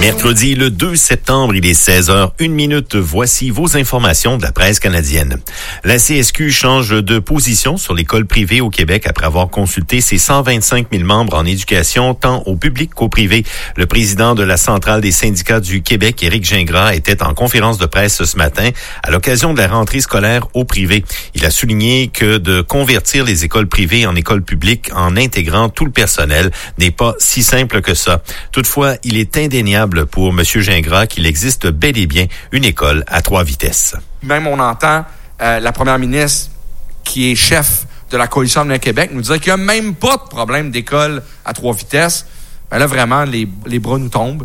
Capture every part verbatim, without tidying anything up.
Mercredi, le deux septembre, il est seize heures une minute. Voici vos informations de la presse canadienne. La C S Q change de position sur l'école privée au Québec après avoir consulté ses cent vingt-cinq mille membres en éducation, tant au public qu'au privé. Le président de la Centrale des syndicats du Québec, Éric Gingras, était en conférence de presse ce matin à l'occasion de la rentrée scolaire au privé. Il a souligné que de convertir les écoles privées en écoles publiques en intégrant tout le personnel n'est pas si simple que ça. Toutefois, il est indéniable pour M. Gingras qu'il existe bel et bien une école à trois vitesses. Même on entend euh, la première ministre, qui est chef de la Coalition Avenir Québec, nous dire qu'il n'y a même pas de problème d'école à trois vitesses. Ben là, vraiment, les, les bras nous tombent.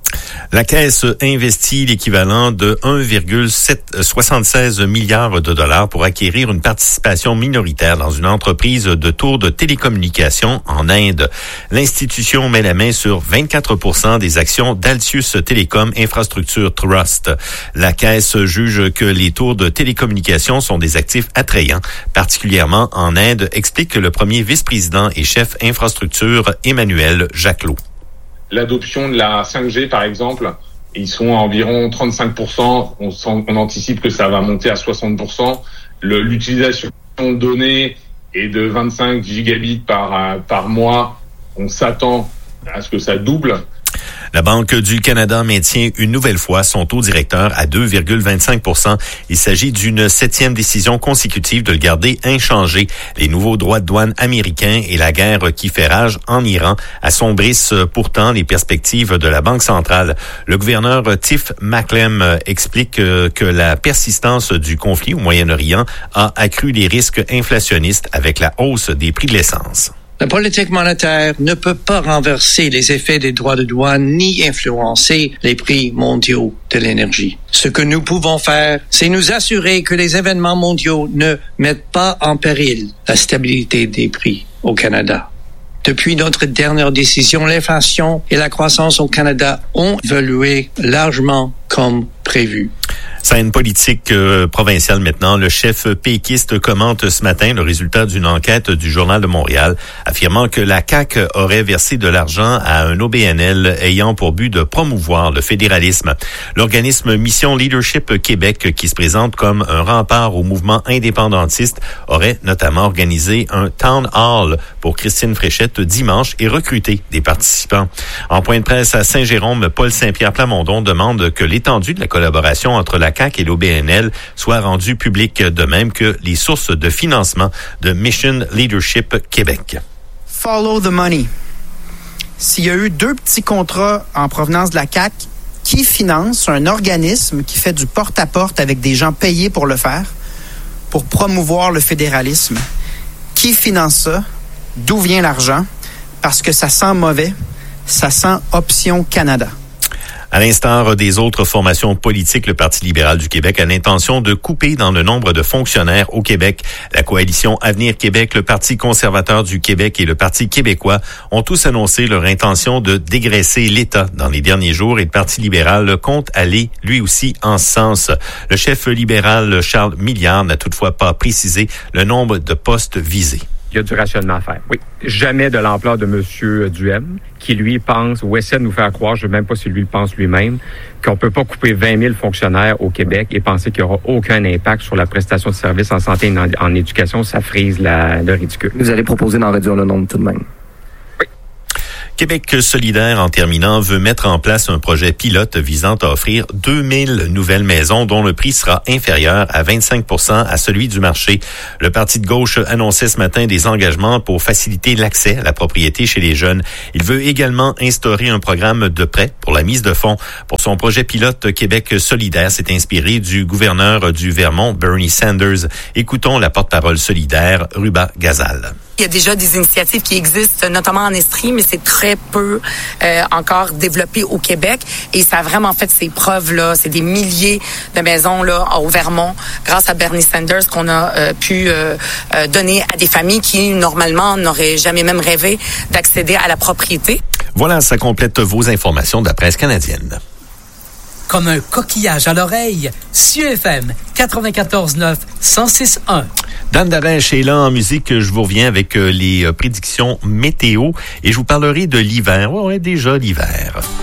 La Caisse investit l'équivalent de un virgule soixante-seize milliards de dollars pour acquérir une participation minoritaire dans une entreprise de tours de télécommunications en Inde. L'institution met la main sur vingt-quatre pour cent des actions d'Altius Telecom Infrastructure Trust. La Caisse juge que les tours de télécommunications sont des actifs attrayants, particulièrement en Inde, explique le premier vice-président et chef infrastructure Emmanuel Jacquelot. L'adoption de la cinq G, par exemple, ils sont à environ trente-cinq pour cent. On, on anticipe que ça va monter à soixante pour cent. Le, l'utilisation de données est de vingt-cinq gigabits par, par mois. On s'attend à ce que ça double. La Banque du Canada maintient une nouvelle fois son taux directeur à deux virgule vingt-cinq pour cent. Il s'agit d'une septième décision consécutive de le garder inchangé. Les nouveaux droits de douane américains et la guerre qui fait rage en Iran assombrissent pourtant les perspectives de la Banque centrale. Le gouverneur Tiff Macklem explique que la persistance du conflit au Moyen-Orient a accru les risques inflationnistes avec la hausse des prix de l'essence. La politique monétaire ne peut pas renverser les effets des droits de douane ni influencer les prix mondiaux de l'énergie. Ce que nous pouvons faire, c'est nous assurer que les événements mondiaux ne mettent pas en péril la stabilité des prix au Canada. Depuis notre dernière décision, l'inflation et la croissance au Canada ont évolué largement comme prévu. Scène politique euh, provinciale maintenant. Le chef péquiste commente ce matin le résultat d'une enquête du Journal de Montréal, affirmant que la C A Q aurait versé de l'argent à un O B N L ayant pour but de promouvoir le fédéralisme. L'organisme Mission Leadership Québec, qui se présente comme un rempart au mouvement indépendantiste, aurait notamment organisé un town hall pour Christine Fréchette dimanche et recruté des participants. En point de presse à Saint-Jérôme, Paul Saint-Pierre Plamondon demande que l'étendue de la collaboration entre la C A Q et l'O B N L soit rendue publique, de même que les sources de financement de Mission Leadership Québec. Follow the money. S'il y a eu deux petits contrats en provenance de la C A Q, qui finance un organisme qui fait du porte-à-porte avec des gens payés pour le faire, pour promouvoir le fédéralisme? Qui finance ça? D'où vient l'argent? Parce que ça sent mauvais, ça sent Option Canada. À l'instar des autres formations politiques, le Parti libéral du Québec a l'intention de couper dans le nombre de fonctionnaires au Québec. La coalition Avenir Québec, le Parti conservateur du Québec et le Parti québécois ont tous annoncé leur intention de dégraisser l'État dans les derniers jours et le Parti libéral compte aller lui aussi en ce sens. Le chef libéral Charles Milliard n'a toutefois pas précisé le nombre de postes visés. Il y a du rationnement à faire, oui. Jamais de l'ampleur de M. Duhem, qui lui pense, ou essaie de nous faire croire, je ne sais même pas si lui le pense lui-même, qu'on ne peut pas couper vingt mille fonctionnaires au Québec et penser qu'il n'y aura aucun impact sur la prestation de services en santé et en, en éducation. Ça frise la, le ridicule. Vous allez proposer d'en réduire le nombre tout de même? Québec solidaire, en terminant, veut mettre en place un projet pilote visant à offrir deux mille nouvelles maisons dont le prix sera inférieur à vingt-cinq pour cent à celui du marché. Le Parti de gauche annonçait ce matin des engagements pour faciliter l'accès à la propriété chez les jeunes. Il veut également instaurer un programme de prêt pour la mise de fonds. Pour son projet pilote, Québec solidaire s'est inspiré du gouverneur du Vermont, Bernie Sanders. Écoutons la porte-parole solidaire, Ruba Gazal. Il y a déjà des initiatives qui existent, notamment en Estrie, mais c'est très peu euh, encore développé au Québec. Et ça a vraiment fait ses preuves, là. C'est des milliers de maisons là au Vermont, grâce à Bernie Sanders, qu'on a euh, pu euh, euh, donner à des familles qui, normalement, n'auraient jamais même rêvé d'accéder à la propriété. Voilà, ça complète vos informations de la presse canadienne. Comme un coquillage à l'oreille, S U F M quatre-vingt-quatorze neuf, cent six un. Dan Darèche est là en musique. Je vous reviens avec les prédictions météo et je vous parlerai de l'hiver. Ouais, ouais, déjà l'hiver.